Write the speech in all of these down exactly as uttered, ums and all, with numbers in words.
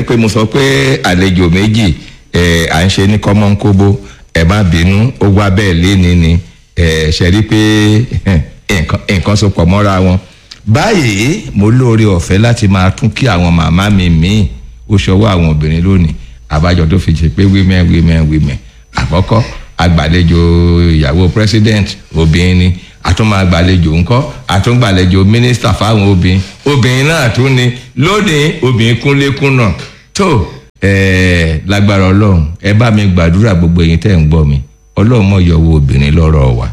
pé mo sọ pé àlejò méjì ẹ̀ à ń ṣe ní kọ́mọ́nkóbó ẹ̀ má bínú ó wá bẹ́ẹ̀ léni ni ẹ̀ ṣe rí pé nǹkan so pọ̀ mọ́ra wọn. Báyìí mo lóore ọ̀fẹ́ láti máa tún kí àwọn màmá mi míì ó ṣọwọ́ àwọn obìnrin lónìí àbájọ tó fi ṣe pé women women women àkọ́kọ́ agbàlejò ìyàwó president obìnrin ni àtúnmọ̀ agbàlejò ńkọ́ àtúngbàlejò mínísítà fáwọn obìnrin obìnrin náà tún ni lónìí obìnrin kúnlékúnnà tó ẹ̀ẹ́ lágbára ọlọ́run ẹ bá mi gbàdúrà gbogbo ẹ̀yin tẹ́ ń gbọ́ mi ọlọ́run mọ̀ yọ̀wọ́ obìnrin lọ́rọ̀ wa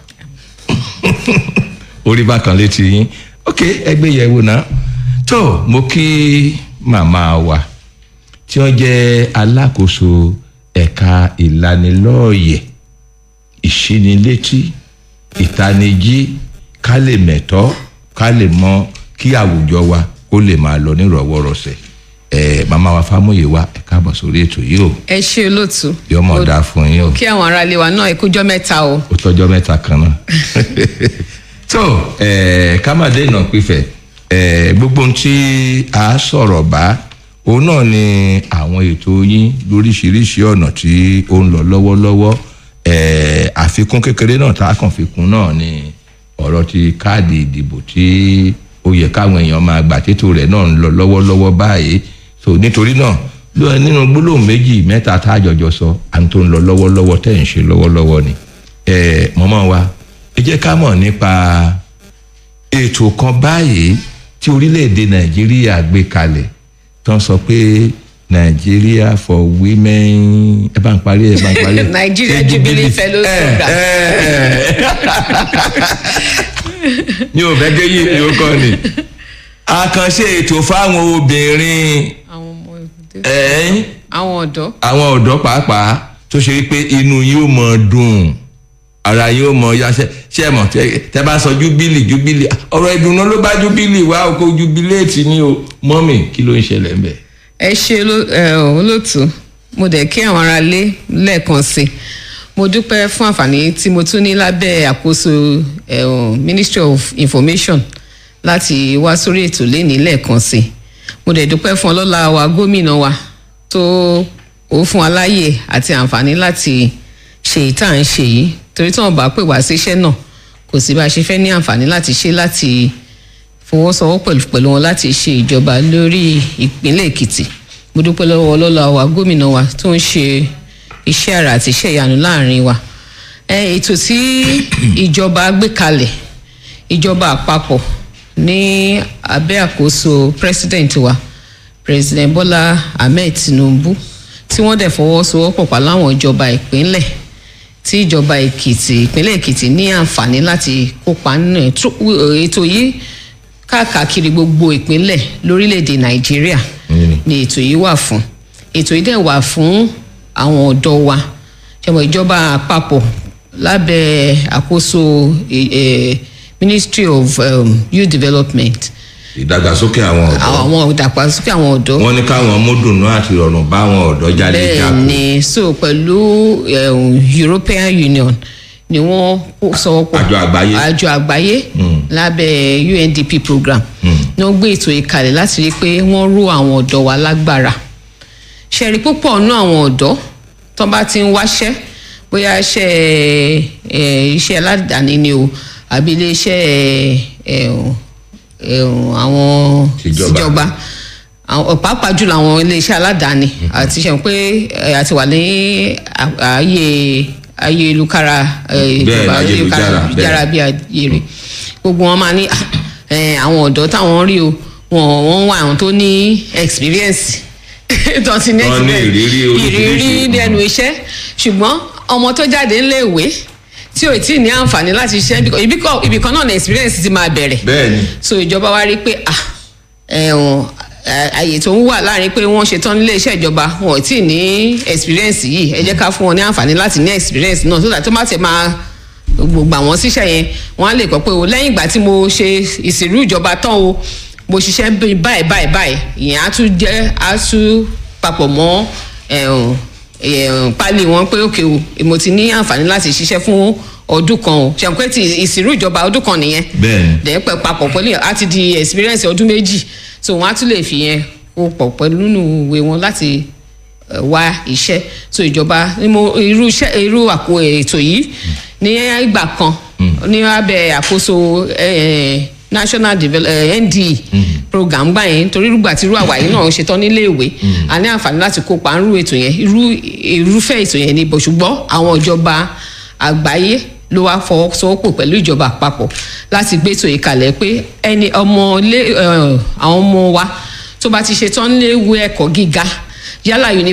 orí bákan létí yín ok ẹgbẹ́ yẹ̀wò náà tó mo kí màmá wa tí wọ́n jẹ́ alákòóso ẹ̀ka ìlanilọ́ọ̀yẹ̀ ìṣínilétí ìtanijí ká lè mẹ̀tọ́ ká lè mọ kí àwùjọ wa kó lè máa lọ nírọ̀wọ́rọ̀sẹ̀ ẹ màmá wa Fámúyìwá ẹ káàbọ̀ sórí ètò yìí o. ẹ ṣé olóòtú. yóò mọ̀ dáa fún yín o. kí àwọn aráalé wa náà ẹ kújọ́ mẹ́ta o. ó tọ́jọ́ mẹ́ta kan náà. tó ẹ ká má dé ìnà pífẹ̀ ẹ gbogbo ohun tí a sọ̀rọ̀ bá òun náà ni àwọn ètò yín lóríṣiríṣi ọ̀nà tí ó ń lọ lọ́wọ́lọ́wọ́ ẹ̀ àfikún kékeré náà tá a kàn fi kún náà ni ọ̀rọ̀ ti káàdì ìdìbò tí ó yẹ káwọn èèyàn máa gbà tètò rẹ̀ náà ń lọ lọ́wọ́lọ́wọ́ báyìí so nítorí náà lóyún nínú gbólóhùn méjì mẹ́ta tá a jọjọ sọ àmì tó ń lọ lọ́wọ́lọ́wọ́ tẹ̀ ń ṣe lọ́wọ́lọ́wọ́ ni ẹ̀ mọ́mọ́ wa ẹ jẹ́ ká mọ̀ nípa ètò kan báyìí tí orílẹ̀-èdè Nàìjíríà gbé kalẹ̀ tán sọ pé Nigeria for women ẹ bá ń parí ẹ bá ń parí. Nigeria Jubilee Fellows Program. mi ò fẹ́ gé yìí ni ó kọ́ ni àkànṣe ètò fáwọn obìnrin àwọn ọ̀dọ́ àwọn ọ̀dọ́ pàápàá tó ṣe pé inú yóò mọ dùn ara yóò mọ yaṣẹ ṣe mọ tẹ bá sọ júbílì júbílì ọ̀rọ̀ ìdùnnú ló bá júbílì wá oko júbíléètì ni o mọ́mì kí ló ń ṣẹlẹ̀ ńbẹ̀. ẹ ṣe olóòtú mo dẹ̀ kí àwọn aráalé lẹ́ẹ̀kan sí mo dúpẹ́ fún àǹfààní tí mo tún ní lábẹ́ àkóso Ministry of Information láti wá sórí ètò lẹ́ni lẹ́ẹ̀kan sí mo dẹ̀ dúpẹ́ fún ọlọ́lá wa gómìnà wa tó ó fún aláyè àti àǹfààní láti ṣe ìta ń ṣe yìí torí tí wọn bá pè wá síṣẹ́ náà kò sí bá a ṣe fẹ́ ní àǹfààní láti ṣe láti fọwọ́sowọ́ pẹ̀lú pẹ̀lú wọn láti ṣe ìjọba lórí ìpínlẹ̀ Èkìtì mo dúpẹ́ lọ́wọ́ ọlọ́lá wa gómìnà wa tó ń ṣe iṣẹ́ àrà àti iṣẹ́ ìyanu láàrin wa ètò tí ìjọba gbé kalẹ̀ ìjọba àpapọ̀ ní abẹ́ àkóso president wa president Bọ́lá Ahmed Tinubu tí wọ́n dẹ̀ fọwọ́sowọ́pọ̀ pẹ̀lú àwọn ìjọba ìpínlẹ̀ tí ìjọba Èkìtì ìpínlẹ̀ Èkìtì ní àǹfààní láti kópa nínú ètò yìí káàkiri gbogbo ìpínlẹ̀ lórílẹ̀‐èdè Nàìjíríà ni ètò yìí wà fún ètò yìí dẹ̀ wà fún àwọn ọ̀dọ́ wa ṣẹ̀mọ̀ ìjọba àpapọ̀ lábẹ́ àkóso Ministry of um, Youth Development ìdàgbàsókè àwọn ọ̀dọ́ àwọn ìdàgbàsókè àwọn ọ̀dọ́ wọ́n ní káwọn múdùnú àti ìrọ̀rùn bá àwọn ọ̀dọ́ jáde jáko. bẹ́ẹ̀ ni so pẹ̀lú um, European Union ni wọ́n sọ pọ̀ àjọ àgbáyé àjọ àgbáyé lábẹ́ U N D P program ní wọ́n gbé ètò ìkàlẹ̀ láti rí i pé wọ́n ró àwọn ọ̀dọ́ wa lágbára ṣẹ̀rí púpọ̀ nú àwọn ọ̀dọ́ tó bá ti ń wáṣẹ́ bóyá iṣẹ́ iṣẹ́ aládàáni ni o àbí ilé iṣẹ́ àwọn ìjọba pàápàá jùlọ àwọn iléeṣẹ́ aládàáni àti ṣe pé àti wà ní ayé ayélujára ìjọba ayélujára bí ayére gbogbo wọn máa ní àwọn ọ̀dọ́ táwọn rí o wọ́n wá àwọn tó ní experience tó ti ní ìrírí lẹ́nu iṣẹ́ ṣùgbọ́n ọmọ tó jáde ńléèwé tí o tí ní àǹfààní láti ṣiṣẹ́ ibì kan náà ní experience ti máa bẹ̀rẹ̀ bẹ́ẹ̀ni so ìjọba wa rí pé ah ẹ̀hún àyè tó ń wà láàrin pé wọ́n ṣe tán nílé iṣẹ́ ìjọba wọn ò tí ì ní experience yìí ẹ jẹ́ ká fún wọn ní àǹfààní láti ní experience náà so that tó má ti máa gbà wọ́n síṣẹ́ yẹn wọ́n á lè kọ́ pé o lẹ́yìn ìgbà tí mo ṣe ìsìnrú ìjọba tán o mo ṣiṣẹ́ báyìí báyìí báyìí ìyẹn á tún jẹ́ á tún papọ̀ mọ́ pálí wọn pé òkè o mo ti ní àǹfààní láti ṣiṣẹ́ fún ọdún kan o ṣe pé ti ìsìnrú ìjọba ọdún kan nìyẹn bẹ́ẹ̀ni dẹ̀ pẹ̀ papọ̀ pẹ̀lú á ti di experience ọdún méjì so wọ́n á tún lè fi yẹn ó pọ̀ pẹ̀lú nínú ìwé wọn láti wá iṣẹ́ so ìjọba irú iṣẹ́ irú àpò ètò yìí ní ìgbà kan ní abẹ́ àkóso national development N D E program gbà yẹn torí rúgbà tí irú àwa yìí náà ṣetán nílé ìwé a ní àǹfààní láti kópa nírú ètò yẹn irú irúfẹ́ ètò yẹn ni bó ṣùgbọ́n àwọn ìjọba àgbáyé ló wá fọwọ́sowọ́pọ̀ pẹ̀lú ìjọba àpapọ̀ láti gbé ètò ìkàlẹ̀ pé ẹni ọmọ ilé àwọn ọmọ wa tó bá ti ṣetán nílé ìwé ẹ̀kọ́ gíga yálà